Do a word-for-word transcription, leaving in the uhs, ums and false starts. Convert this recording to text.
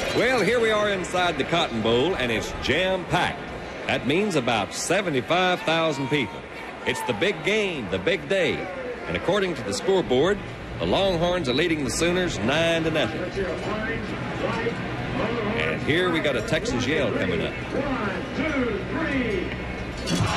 Well, here we are inside the Cotton Bowl, and it's jam-packed. That means about seventy-five thousand people. It's the big game, the big day. And according to the scoreboard, the Longhorns are leading the Sooners nine to nothing. And here we got a Texas Yell coming up.